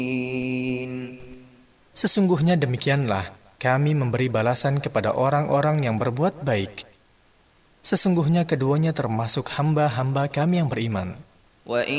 Sesungguhnya demikianlah kami memberi balasan kepada orang-orang yang berbuat baik. Sesungguhnya keduanya termasuk hamba-hamba kami yang beriman.